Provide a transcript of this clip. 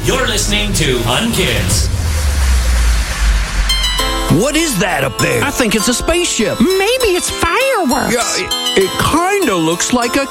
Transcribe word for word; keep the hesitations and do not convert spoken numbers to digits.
You're listening to Unkids. What is that up there? I think it's a spaceship. Maybe it's fireworks. Yeah, it, it kind of looks like a